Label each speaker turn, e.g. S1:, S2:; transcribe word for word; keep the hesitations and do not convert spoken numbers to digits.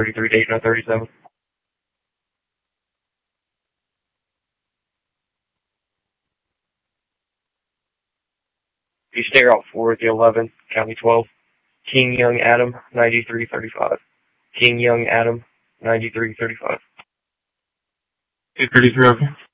S1: thirty-three Dayton thirty-seven. East Air Route four at the eleven, County twelve. King Young Adam, ninety-three thirty-five. King Young Adam, ninety-three thirty-five.
S2: two thirty-three, okay.